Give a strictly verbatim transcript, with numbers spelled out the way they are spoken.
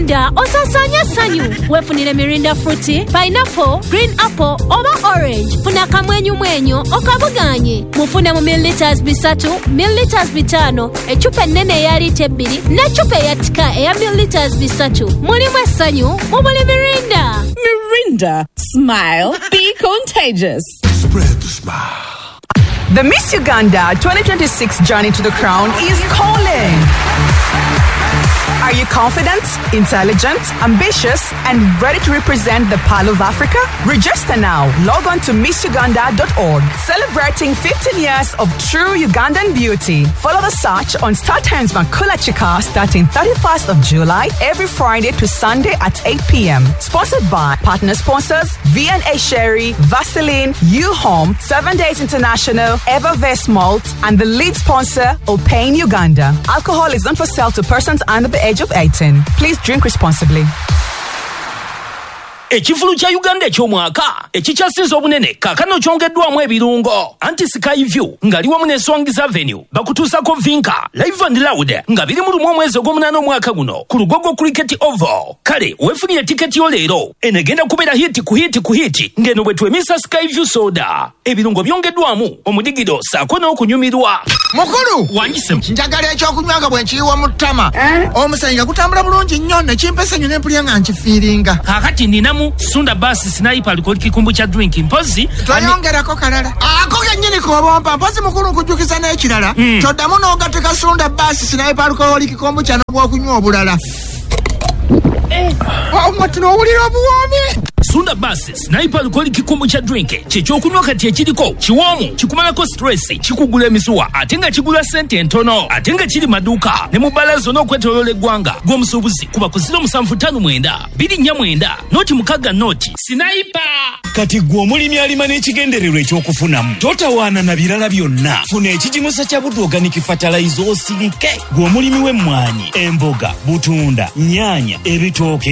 Mirinda osasanya sanyu. Wefunire Mirinda fruity, pineapple, green apple, oba orange. Funa kamwenyu mwenyu okabuganye. Mufuna mu milliliters bisatu, milliliters bitano, echupa nene ya lita bbiri, ne chupa ya tika ya milliliters bisatu. Mulimu essanyu, mubuli Mirinda. Mirinda, smile, be contagious. Spread the smile. The Miss Uganda twenty twenty-six journey to the crown is calling. Are you confident, intelligent, ambitious, and ready to represent the Pearl of Africa? Register now. Log on to miss uganda dot org. Celebrating fifteen years of true Ugandan beauty. Follow the search on Star Times Makula Chika starting thirty-first of July every Friday to Sunday at eight p.m. Sponsored by partner sponsors V and A Sherry, Vaseline, U-Home, Seven Days International, Evervest Malt, and the lead sponsor, Opain Uganda. Alcohol is not for sale to persons under the age of eighteen. Please drink responsibly. Ekifulu kya Uganda eky'omwaka ekikyasinze obunene kaakano kyongeddwamu ebirungo anti Sky View ng'ali wamu ne Swangiza Avenue bakutuusako Vinka Live and Loud nga biri mu lumu omwezi ogw'omunaana omwaka guno ku Lugogo Cricket Oval. Kale weefunire tiketi yo leero enegenda kubeera hiti ku hiti ku hiti ng'eno bwe twemisa Sky View soda. Ebirungo byongeddwamu omudigido saako n'okunyumirwa. Mukulu wanyise njagala ekyokunywa nga bwe nkiyiwa mu ttama omusanyi nga gutambula bulungi nnyo ne kimpesenyu ne mpulya nga nkifiiringa. Kaakati ninamu Sunda Basi Sniper alcoholic kikombucha drink mpozi twayongerako kalala ako kennyini kobompa mpozi mukulu nkujjukiza n'ekirala mm. Toddamu n'ogatteka Sunda Basi Sniper alcoholic kikombucha n'obwokunywa obulala eh. Omatu n'owulira obuwoomi. Sunda Basi Sniper alcoholic kikombucha drink kyekyokunywa kati ekiriko kiwoomu kikumalako stress kikugula emisuwa ate nga kigula sente entono ate nga kiri maduuka ne mu balazo n'okwetooloola eggwanga gw'omusuubuzi kuba ku ziro musanvu ttaano mwenda bbiri nnya mwenda noti mukaaga noti Sniper. Kati gwe omulimi alima n'ekigendererwa ekyokufunamu totawaana na birala byonna. Funa ekigimusa kya Buddu Organic Fertilizer osirike. Gwe omulimi w'emmwanyi, emboga, butunda, nnyaanya, ebitooke